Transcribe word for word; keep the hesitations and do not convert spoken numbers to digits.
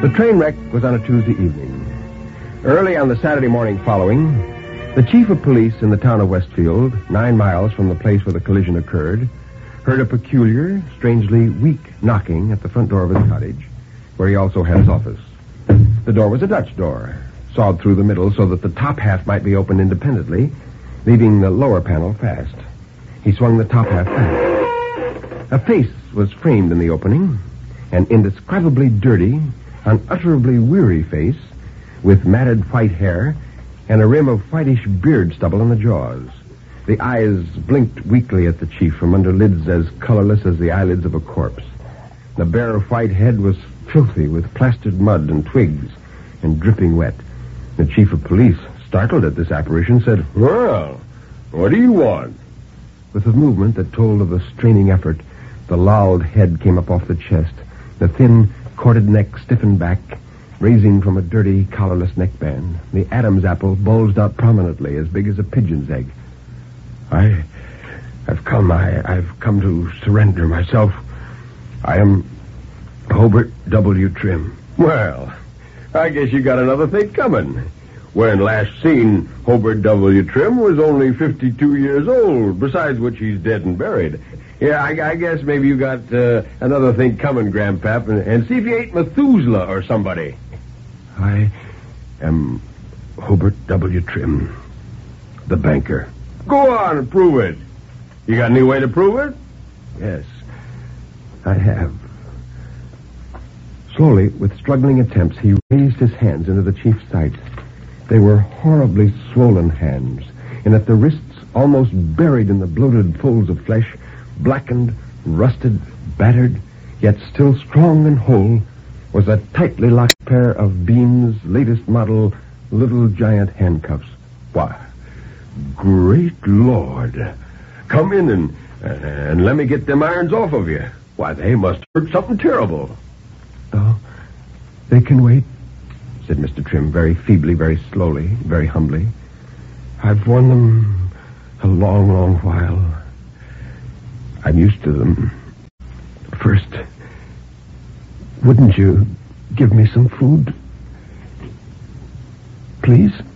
The train wreck was on a Tuesday evening. Early on the Saturday morning following, the chief of police in the town of Westfield, nine miles from the place where the collision occurred, heard a peculiar, strangely weak knocking at the front door of his cottage, where he also had his office. The door was a Dutch door, sawed through the middle so that the top half might be opened independently, leaving the lower panel fast. He swung the top half back. A face was framed in the opening, an indescribably dirty, unutterably weary face, with matted white hair and a rim of whitish beard stubble on the jaws. The eyes blinked weakly at the chief from under lids as colorless as the eyelids of a corpse. The bare white head was filthy with plastered mud and twigs and dripping wet. The chief of police, startled at this apparition, said, "Well, what do you want?" With a movement that told of a straining effort, the lolled head came up off the chest. The thin, corded neck stiffened back, raising from a dirty, collarless neckband. The Adam's apple bulged out prominently, as big as a pigeon's egg. I, I've come, I, I've come to surrender myself. I am Hobart W. Trim. Well, I guess you got another thing coming. When last seen, Hobart W. Trim was only fifty-two years old, besides which he's dead and buried. Yeah, I, I guess maybe you got uh, another thing coming, Grandpap, and, and see if you ain't Methuselah or somebody. I am Hobart W. Trim, the banker. Go on and prove it. You got any way to prove it? Yes, I have. Slowly, with struggling attempts, he raised his hands into the chief's sight. They were horribly swollen hands, and at the wrists, almost buried in the bloated folds of flesh, blackened, rusted, battered, yet still strong and whole, was a tightly locked pair of Bean's latest model Little Giant handcuffs. Why, great Lord. Come in and, uh, and let me get them irons off of you. Why, they must hurt something terrible. Oh, they can wait, said Mister Trim, very feebly, very slowly, very humbly. I've worn them a long, long while. I'm used to them. First, wouldn't you give me some food? Please?